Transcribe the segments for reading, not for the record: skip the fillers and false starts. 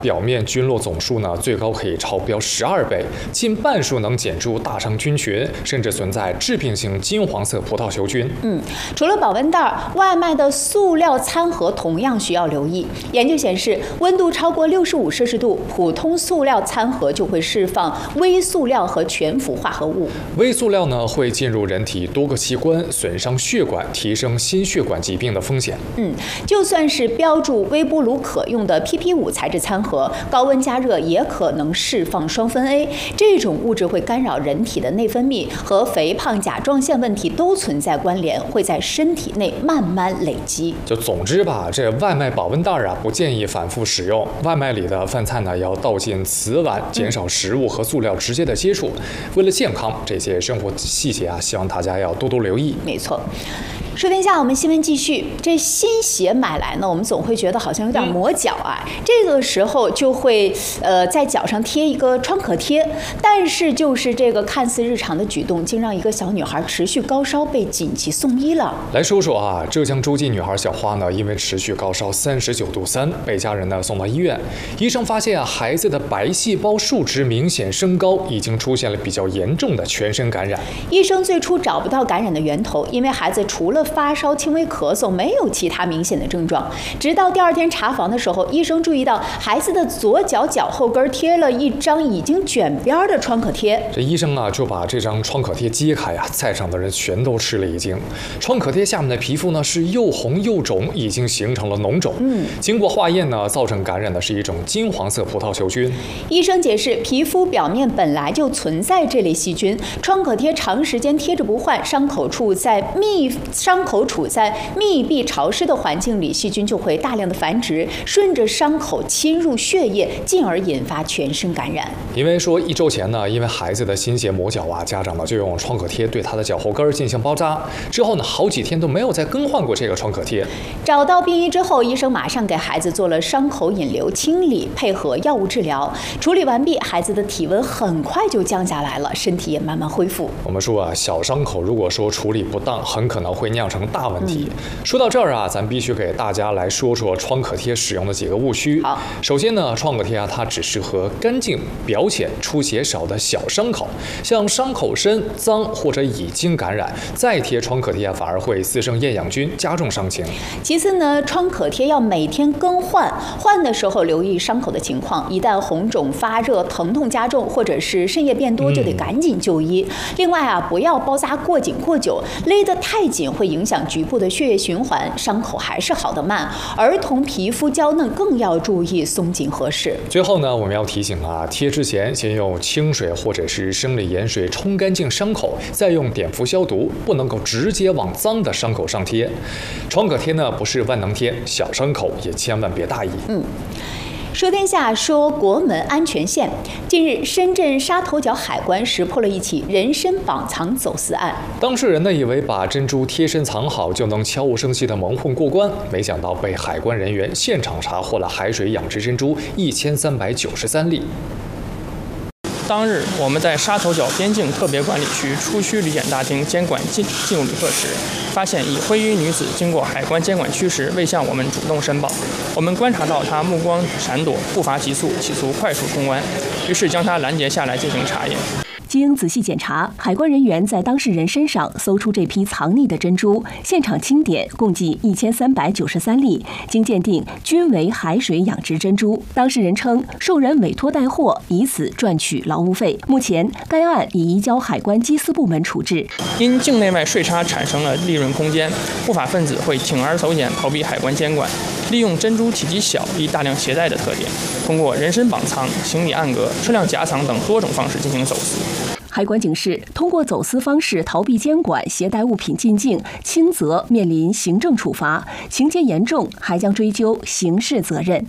表面菌落总数呢，最高可以超标12倍，近半数能检出大肠菌群，甚至存在致病性金黄色葡萄球菌。 除了保温袋，外卖的塑料餐盒同样需要留意。研究显示，温度超过65摄氏度，普通塑料餐盒就会释放微塑料和全氟化合物。 微塑料呢，会进入人体多个器官，损伤血管，提升心血管疾病的风险。 就算是标注微波炉可用的 PP5材质餐盒，高温加热也可能释放双酚 A， 这种物质会干扰人体的内分泌，和肥胖、甲状腺问题都存在关联，会在身体内慢慢累积。 总之吧，这外卖保温袋啊，不建议反复使用。外卖里的饭菜呢，要倒进瓷碗，减少食物和塑料直接的接触。为了健康，这些生活细节啊，希望大家要多多留意。 没错。说天下，我们新闻继续。这新鞋买来呢，我们总会觉得好像有点磨脚啊。这个时候就会在脚上贴一个创可贴，但是就是这个看似日常的举动，竟让一个小女孩持续高烧，被紧急送医了。 来说说啊，浙江诸暨女孩小花呢，因为持续高烧39度3，被家人呢送到医院。医生发现啊，孩子的白细胞数值明显升高，已经出现了比较严重的全身感染。 医生最初找不到感染的源头，因为孩子除了发烧、轻微咳嗽，没有其他明显的症状。直到第二天查房的时候，医生注意到孩子的左脚脚后跟贴了一张已经卷边的创可贴。 这医生啊就把这张创可贴揭开啊，在场的人全都吃了一惊。创可贴下面的皮肤呢是又红又肿，已经形成了脓肿。经过化验呢，造成感染的是一种金黄色葡萄球菌。 医生解释，皮肤表面本来就存在这类细菌，创可贴长时间贴着不换，伤口处在密闭潮湿的环境里，细菌就会大量的繁殖，顺着伤口侵入血液，进而引发全身感染。 因为说1周前呢，因为孩子的新鞋磨脚啊，家长呢就用创可贴对他的脚后跟进行包扎，之后呢好几天都没有再更换过这个创可贴。 找到病医之后，医生马上给孩子做了伤口引流清理，配合药物治疗。处理完毕，孩子的体温很快就降下来了，身体也慢慢恢复。 我们说啊，小伤口如果说处理不当，很可能会酿成大问题。说到这儿啊，咱必须给大家来说说创可贴使用的几个误区。 好， 首先呢，创可贴啊，它只适合干净、表浅、出血少的小伤口，像伤口深、脏或者已经感染，再贴创可贴啊，反而会滋生厌氧菌，加重伤情。 其次呢，创可贴要每天更换，换的时候留意伤口的情况，一旦红肿、发热、疼痛加重，或者是渗液变多，就得赶紧就医。另外啊，不要包扎过紧过久，勒得太紧会影响局部的血液循环，伤口还是好得慢。儿童皮肤娇嫩，更要注意松紧合适。 最后呢，我们要提醒啊，贴之前先用清水或者是生理盐水冲干净伤口，再用碘伏消毒，不能够直接往脏的伤口上贴。创可贴呢不是万能贴，小伤口也千万别大意。 说天下说国门安全线。近日，深圳沙头角海关识破了一起人参绑藏走私案。当事人呢以为把珍珠贴身藏好就能悄无声息地蒙混过关，没想到被海关人员现场查获了海水养殖珍珠1393粒。 当日，我们在沙头角边境特别管理区出区旅检大厅监管进入旅客时，发现已婚姻女子经过海关监管区时未向我们主动申报。我们观察到她目光闪躲，步伐急促，企图快速通关，于是将她拦截下来进行查验。 经仔细检查，海关人员在当事人身上搜出这批藏匿的珍珠，现场清点共计1393粒，经鉴定均为海水养殖珍珠。当事人称，受人委托带货，以此赚取劳务费。目前，该案已移交海关缉私部门处置。 因境内外税差产生了利润空间，不法分子会铤而走险，逃避海关监管，利用珍珠体积小、易大量携带的特点，通过人身绑藏、行李暗格、车辆夹藏等多种方式进行走私。 海关警示，通过走私方式逃避监管、携带物品进境，轻则面临行政处罚，情节严重还将追究刑事责任。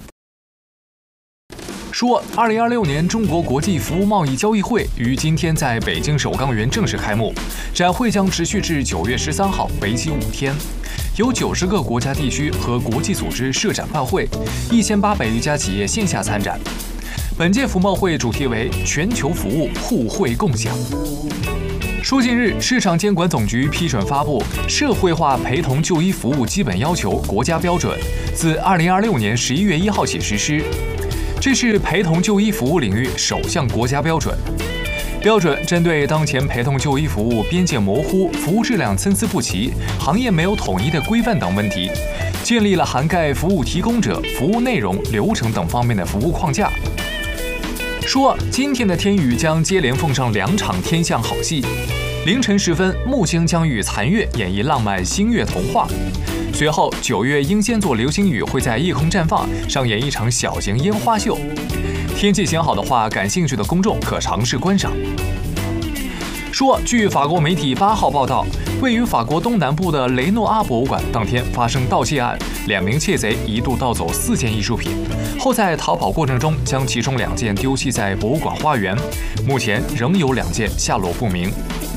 说，2026年中国国际服务贸易交易会于今天在北京首钢园正式开幕，展会将持续至9月13号，为期5天。有90个国家地区和国际组织设展办会，1800余家企业线下参展。本届服贸会主题为全球服务互惠共享。说近日，市场监管总局批准发布《社会化陪同就医服务基本要求国家标准》，自2026年11月1号起实施。 这是陪同就医服务领域首项国家标准。标准针对当前陪同就医服务边界模糊、服务质量参差不齐、行业没有统一的规范等问题，建立了涵盖服务提供者、服务内容、流程等方面的服务框架。说今天的天宇将接连奉上2场天象好戏。凌晨时分，木星将与残月演绎浪漫星月童话。随后，9月英仙座流星雨会在夜空绽放，上演一场小型烟花秀。天气晴好的话，感兴趣的公众可尝试观赏。说，据法国媒体8号报道，位于法国东南部的雷诺阿博物馆当天发生盗窃案，2名窃贼一度盗走4件艺术品，后在逃跑过程中将其中2件丢弃在博物馆花园，目前仍有2件下落不明。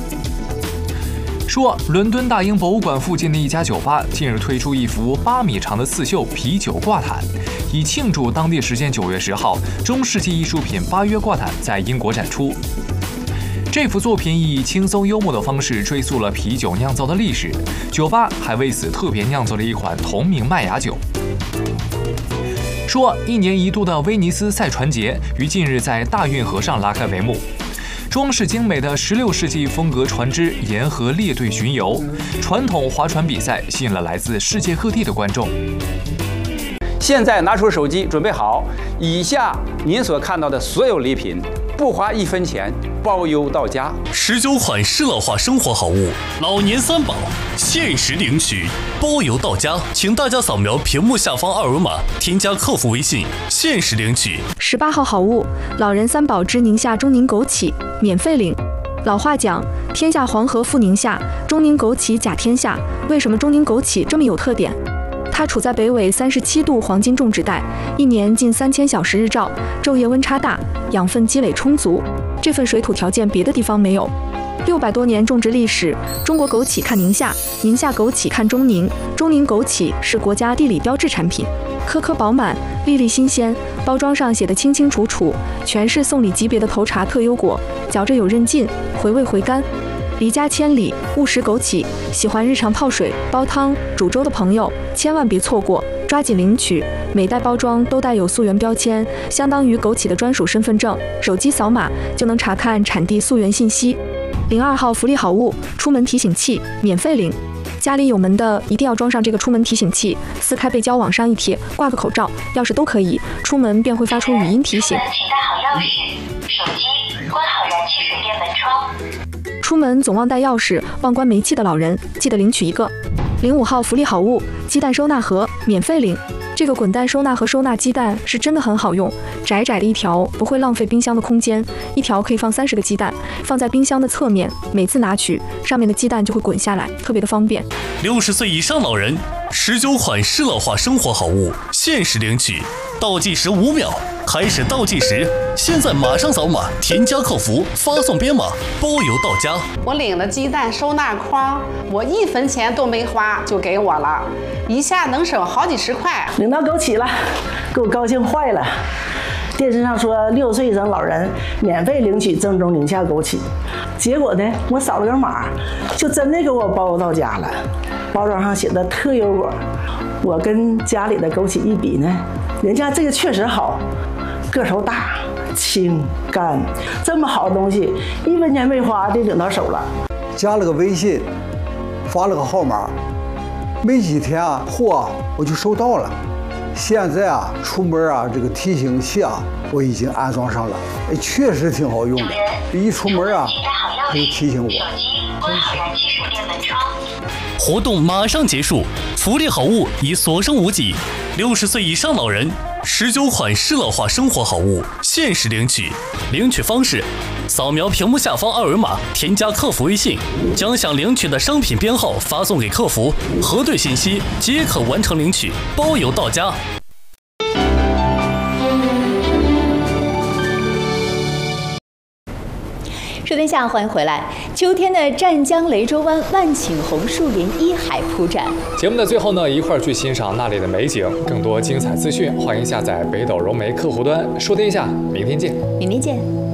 说，伦敦大英博物馆附近的一家酒吧近日推出一幅8米长的刺绣啤酒挂毯，以庆祝当地时间9月10号中世纪艺术品8约挂毯在英国展出。这幅作品以轻松幽默的方式追溯了啤酒酿造的历史，酒吧还为此特别酿造了一款同名麦芽酒。说，1年1度的威尼斯赛船节于近日在大运河上拉开帷幕。装饰精美的16世纪风格船只沿河列队巡游，传统划船比赛吸引了来自世界各地的观众。 现在拿出手机，准备好，以下您所看到的所有礼品，不花1分钱，包邮到家。 19款适老化生活好物，老年3宝，限时领取，包邮到家。请大家扫描屏幕下方2维码，添加客服微信，限时领取。 18号好物，老人3宝之宁夏中宁枸杞，免费领。老话讲，天下黄河赴宁夏，中宁枸杞甲天下。为什么中宁枸杞这么有特点？它处在北纬37度黄金种植带，一年近3000小时日照，昼夜温差大，养分积累充足。这份水土条件别的地方没有。600多年种植历史，中国枸杞看宁夏，宁夏枸杞看中宁，中宁枸杞是国家地理标志产品，颗颗饱满，粒粒新鲜，包装上写得清清楚楚，全是送礼级别的头茶特优果，嚼着有韧劲，回味回甘。离家千里，勿食枸杞。喜欢日常泡水、煲汤、煮粥的朋友，千万别错过，抓紧领取。每袋包装都带有溯源标签，相当于枸杞的专属身份证，手机扫码就能查看产地溯源信息。02号福利好物，出门提醒器，免费领。家里有门的一定要装上这个出门提醒器，撕开背胶往上一贴，挂个口罩、钥匙都可以，出门便会发出语音提醒。 请带好钥匙、手机，关好燃气水电门窗。 出门总忘带钥匙、忘关煤气的老人，记得领取一个。05号福利好物，鸡蛋收纳盒，免费领。这个滚蛋收纳盒收纳鸡蛋是真的很好用，窄窄的一条不会浪费冰箱的空间，一条可以放30个鸡蛋，放在冰箱的侧面，每次拿取上面的鸡蛋就会滚下来，特别的方便。 60岁以上老人，19款适老化生活好物，限时领取，倒计时5秒，开始倒计时，现在马上扫码，添加客服，发送编码，包邮到家。 我领了鸡蛋收纳筐，我1分钱都没花就给我了，一下能省好几十块。 领到枸杞了，给我高兴坏了。电视上说60岁以上老人免费领取正宗宁夏枸杞，结果呢，我扫了个码，就真的给我包邮到家了。包装上写的特优果，我跟家里的枸杞一比呢，人家这个确实好，个头大、清干，这么好的东西1分钱没花就领到手了。 加了个微信，发了个号码，没几天啊，货我就收到了。现在啊，出门啊，这个提醒器啊，我已经安装上了，确实挺好用的。一出门啊，它就提醒我。 手机关好燃气水电门窗。 活动马上结束，福利好物已所剩无几。60岁以上老人，19款适老化生活好物，限时领取。领取方式：扫描屏幕下方2维码，添加客服微信，将想领取的商品编号发送给客服，核对信息即可完成领取，包邮到家。 说天下，欢迎回来。秋天的湛江雷州湾万顷红树林依海铺展。 节目的最后呢，一块儿去欣赏那里的美景。更多精彩资讯，欢迎下载北斗融媒客户端。说天下，明天见。 明天见。